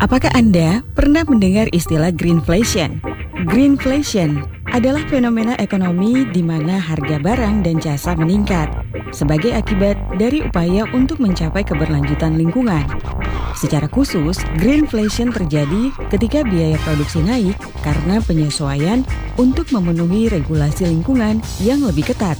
Apakah Anda pernah mendengar istilah greenflation? Greenflation adalah fenomena ekonomi di mana harga barang dan jasa meningkat sebagai akibat dari upaya untuk mencapai keberlanjutan lingkungan. Secara khusus, greenflation terjadi ketika biaya produksi naik karena penyesuaian untuk memenuhi regulasi lingkungan yang lebih ketat.